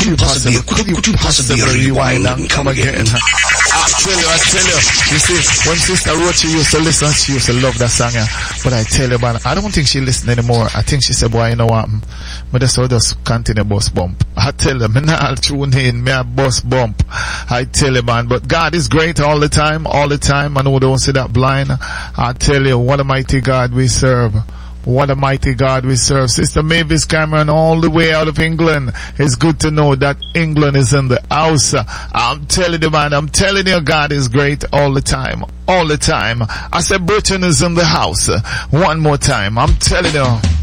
you possibly rewind and come again? I tell you, you see, when Sister Rochi used to listen, she used to love that song, but I tell you, man, I don't think she listen anymore. I think she said, boy, you know what, but just continue bus bump. I tell you, man, I'll tune in, me a bus bump. I tell you, man, but God is great all the time. I know don't see that blind. I tell you, what a mighty God we serve. What a mighty God we serve. Sister Mavis Cameron all the way out of England. It's good to know that England is in the house. I'm telling you, man, I'm telling you, God is great all the time. All the time. I said Britain is in the house. One more time. I'm telling you.